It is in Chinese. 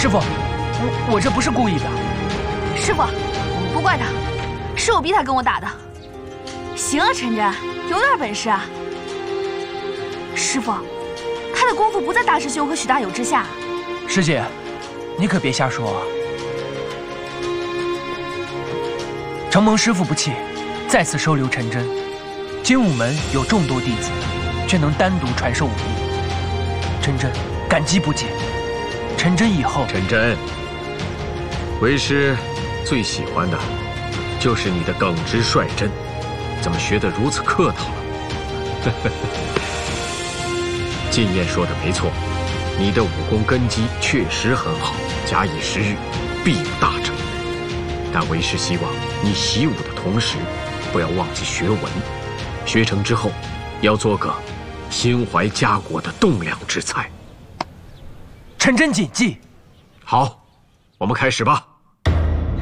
师傅，我这不是故意的。 师傅，不怪他，是我逼他跟我打的。行啊，陈真，有点本事啊。师傅，他的功夫不在大师兄和许大友之下。 师姐，你可别瞎说啊！承蒙师父不弃，再次收留陈真。精武门有众多弟子，却能单独传授武艺，陈真感激不尽。陈真以后， 陈真，为师最喜欢的就是你的耿直率真，怎么学得如此客套了？晋燕说的没错，你的武功根基确实很好，假以时日，必有大成。但为师希望你习武的同时，不要忘记学文，学成之后，要做个心怀家国的栋梁之才。 陈真谨记。 好，我们开始吧。